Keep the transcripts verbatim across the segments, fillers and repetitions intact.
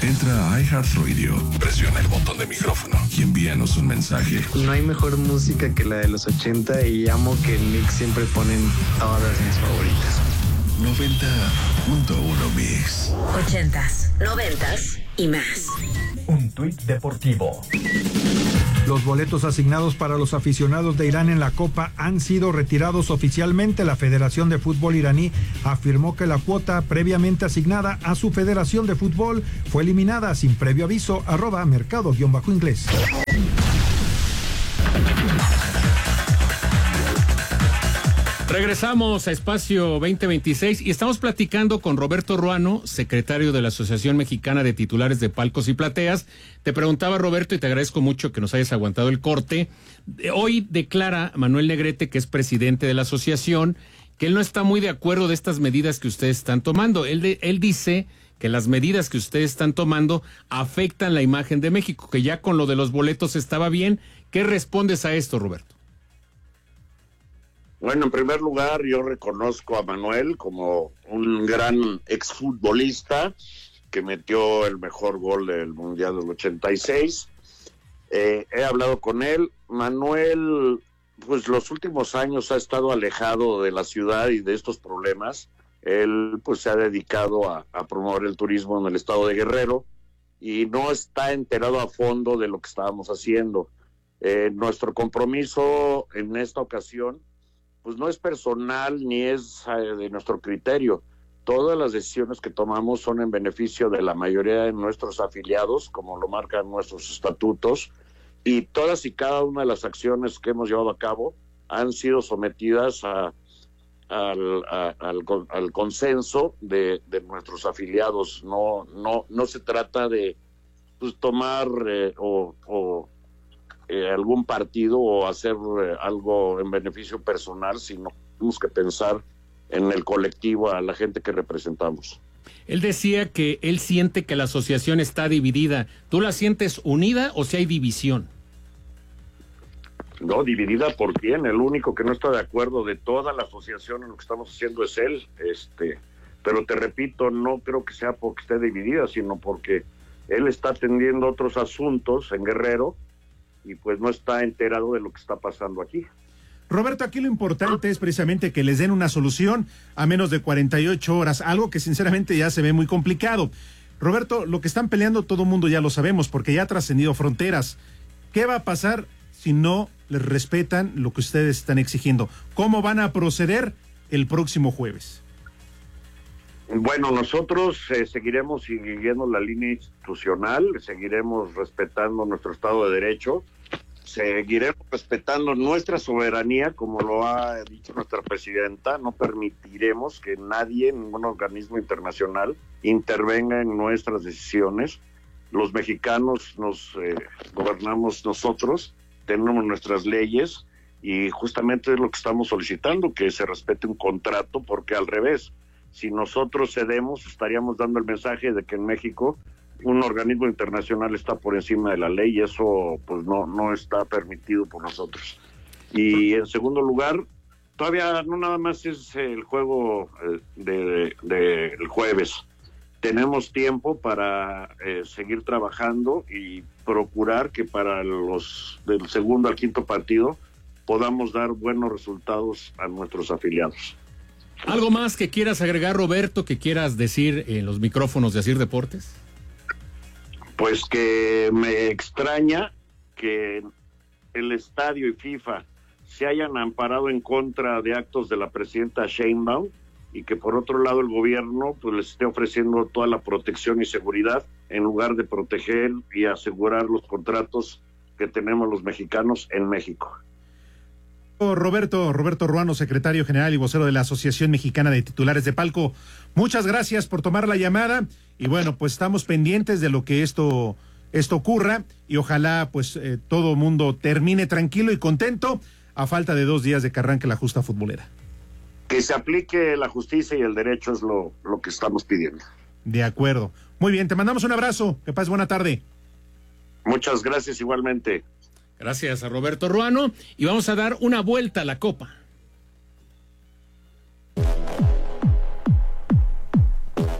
Entra a iHeartRadio, presiona el botón de micrófono y envíanos un mensaje. No hay mejor música que la de los ochenta y amo que Mix siempre ponen todas mis favoritas. noventa punto uno Mix. Ochentas, noventas y más. Un tuit deportivo. Los boletos asignados para los aficionados de Irán en la Copa han sido retirados oficialmente. La Federación de Fútbol iraní afirmó que la cuota previamente asignada a su Federación de Fútbol fue eliminada sin previo aviso. Arroba mercado-inglés. Regresamos a Espacio veinte veintiséis y estamos platicando con Roberto Ruano, secretario de la Asociación Mexicana de Titulares de Palcos y Plateas. Te preguntaba, Roberto, y te agradezco mucho que nos hayas aguantado el corte. Hoy declara Manuel Negrete, que es presidente de la asociación, que él no está muy de acuerdo de estas medidas que ustedes están tomando. Él, de, él dice que las medidas que ustedes están tomando afectan la imagen de México, que ya con lo de los boletos estaba bien. ¿Qué respondes a esto, Roberto? Bueno, en primer lugar, yo reconozco a Manuel como un gran exfutbolista que metió el mejor gol del Mundial del ochenta y seis. Eh, he hablado con él. Manuel, pues los últimos años ha estado alejado de la ciudad y de estos problemas. Él, pues, se ha dedicado a, a promover el turismo en el estado de Guerrero y no está enterado a fondo de lo que estábamos haciendo. Eh, nuestro compromiso en esta ocasión pues no es personal ni es eh, de nuestro criterio. Todas las decisiones que tomamos son en beneficio de la mayoría de nuestros afiliados, como lo marcan nuestros estatutos, y todas y cada una de las acciones que hemos llevado a cabo han sido sometidas a, al, a, al, al consenso de, de nuestros afiliados. No, no, no se trata de pues, tomar eh, o... o Eh, algún partido o hacer eh, algo en beneficio personal, sino tenemos que pensar en el colectivo, a la gente que representamos. Él decía que él siente que la asociación está dividida. ¿Tú la sientes unida o si hay división? No, dividida por quién. El único que no está de acuerdo de toda la asociación en lo que estamos haciendo es él. Este, pero te repito, no creo que sea porque esté dividida, sino porque él está atendiendo otros asuntos en Guerrero y pues no está enterado de lo que está pasando aquí. Roberto, aquí lo importante es precisamente que les den una solución a menos de cuarenta y ocho horas, algo que sinceramente ya se ve muy complicado. Roberto, lo que están peleando todo el mundo ya lo sabemos, porque ya ha trascendido fronteras. ¿Qué va a pasar si no les respetan lo que ustedes están exigiendo? ¿Cómo van a proceder el próximo jueves? Bueno, nosotros eh, seguiremos siguiendo la línea institucional, seguiremos respetando nuestro Estado de Derecho, seguiremos respetando nuestra soberanía, como lo ha dicho nuestra presidenta. No permitiremos que nadie, ningún organismo internacional, intervenga en nuestras decisiones. Los mexicanos nos eh, gobernamos nosotros, tenemos nuestras leyes y justamente es lo que estamos solicitando, que se respete un contrato, porque al revés, si nosotros cedemos, estaríamos dando el mensaje de que en México un organismo internacional está por encima de la ley y eso pues no, no está permitido por nosotros. Y en segundo lugar, todavía no nada más es el juego de, de, de el jueves. Tenemos tiempo para eh, seguir trabajando y procurar que para los del segundo al quinto partido podamos dar buenos resultados a nuestros afiliados. ¿Algo más que quieras agregar, Roberto, que quieras decir en los micrófonos de Asir Deportes? Pues que me extraña que el estadio y FIFA se hayan amparado en contra de actos de la presidenta Sheinbaum y que por otro lado el gobierno pues les esté ofreciendo toda la protección y seguridad en lugar de proteger y asegurar los contratos que tenemos los mexicanos en México. Roberto, Roberto Ruano, secretario general y vocero de la Asociación Mexicana de Titulares de Palco, muchas gracias por tomar la llamada y bueno, pues estamos pendientes de lo que esto, esto ocurra y ojalá pues eh, todo mundo termine tranquilo y contento a falta de dos días de que arranque la justa futbolera. Que se aplique la justicia y el derecho es lo, lo que estamos pidiendo. De acuerdo. Muy bien, te mandamos un abrazo, que pases buena tarde. Muchas gracias igualmente. Gracias a Roberto Ruano y vamos a dar una vuelta a la Copa. ¿Tú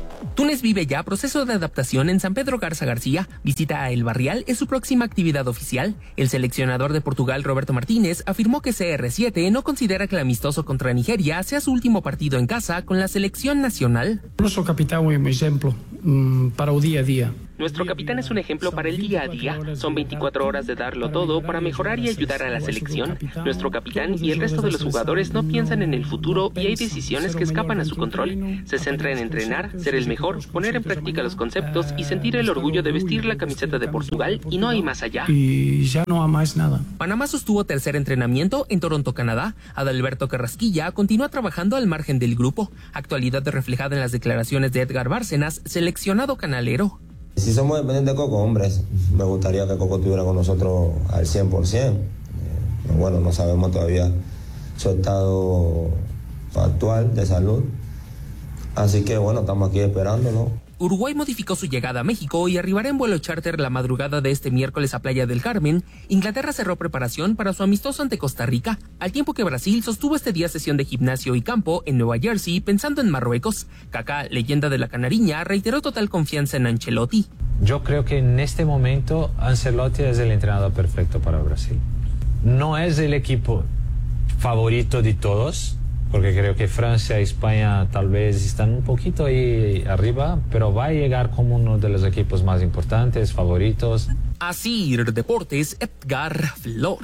Funes vive ya proceso de adaptación en San Pedro Garza García. Visita a El Barrial es su próxima actividad oficial. El seleccionador de Portugal, Roberto Martínez, afirmó que C R siete no considera que el amistoso contra Nigeria sea su último partido en casa con la selección nacional. Nuestro capitán es un ejemplo um, para el día a día. Nuestro capitán es un ejemplo para el día a día. Son veinticuatro horas de darlo todo para mejorar y ayudar a la selección. Nuestro capitán y el resto de los jugadores no piensan en el futuro y hay decisiones que escapan a su control. Se centra en entrenar, ser el mejor, poner en práctica los conceptos y sentir el orgullo de vestir la camiseta de Portugal y no hay más allá. Y ya no hay más nada. Panamá sostuvo tercer entrenamiento en Toronto, Canadá. Adalberto Carrasquilla continúa trabajando al margen del grupo. Actualidad reflejada en las declaraciones de Edgar Bárcenas, seleccionado canalero. Si somos dependientes de Coco, hombres, me gustaría que Coco estuviera con nosotros al cien por ciento. Eh, bueno, no sabemos todavía su estado actual de salud. Así que bueno, estamos aquí esperándolo. Uruguay modificó su llegada a México y arribará en vuelo charter la madrugada de este miércoles a Playa del Carmen. Inglaterra cerró preparación para su amistoso ante Costa Rica, al tiempo que Brasil sostuvo este día sesión de gimnasio y campo en Nueva Jersey pensando en Marruecos. Kaká, leyenda de la Canariña, reiteró total confianza en Ancelotti. Yo creo que en este momento Ancelotti es el entrenador perfecto para Brasil. No es el equipo favorito de todos, porque creo que Francia y España tal vez están un poquito ahí arriba, pero va a llegar como uno de los equipos más importantes, favoritos. Así, Deportes, Edgar Flores.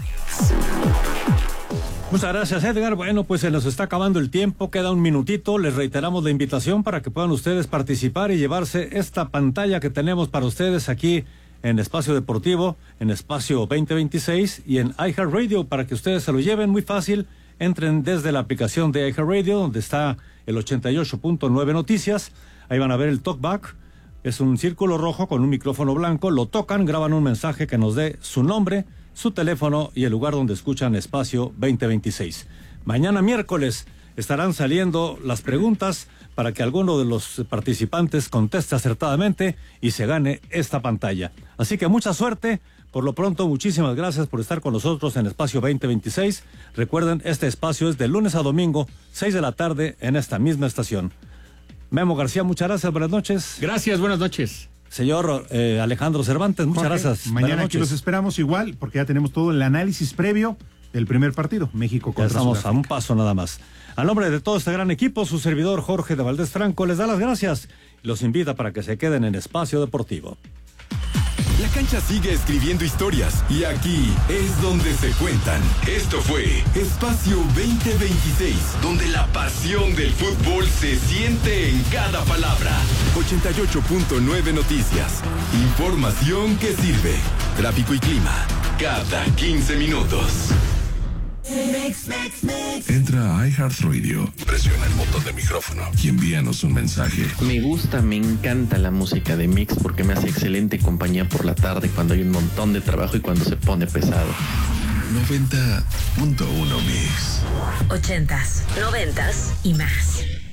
Muchas gracias, Edgar. Bueno, pues se nos está acabando el tiempo, queda un minutito. Les reiteramos la invitación para que puedan ustedes participar y llevarse esta pantalla que tenemos para ustedes aquí en Espacio Deportivo, en Espacio veinte veintiséis y en iHeartRadio, para que ustedes se lo lleven muy fácil. Entren desde la aplicación de iHeartRadio, donde está el ochenta y ocho punto nueve Noticias. Ahí van a ver el talkback. Es un círculo rojo con un micrófono blanco. Lo tocan, graban un mensaje que nos dé su nombre, su teléfono y el lugar donde escuchan Espacio veinte veintiséis. Mañana miércoles estarán saliendo las preguntas para que alguno de los participantes conteste acertadamente y se gane esta pantalla. Así que mucha suerte. Por lo pronto, muchísimas gracias por estar con nosotros en Espacio veinte veintiséis. Recuerden, este espacio es de lunes a domingo, seis de la tarde, en esta misma estación. Memo García, muchas gracias, buenas noches. Gracias, buenas noches. Señor eh, Alejandro Cervantes, muchas Jorge, gracias. Mañana aquí los esperamos igual, porque ya tenemos todo el análisis previo del primer partido, México contra Sudáfrica. Estamos Sudáfrica. a un paso nada más. A nombre de todo este gran equipo, su servidor Jorge de Valdés Franco les da las gracias y los invita para que se queden en Espacio Deportivo. La cancha sigue escribiendo historias y aquí es donde se cuentan. Esto fue Espacio veinte veintiséis, donde la pasión del fútbol se siente en cada palabra. ochenta y ocho punto nueve Noticias. Información que sirve. Tráfico y clima cada quince minutos. Mix, mix, mix. Entra a iHeartRadio, presiona el botón de micrófono y envíanos un mensaje. Me gusta, me encanta la música de Mix porque me hace excelente compañía por la tarde cuando hay un montón de trabajo y cuando se pone pesado. noventa punto uno Mix. Ochentas, noventas y más.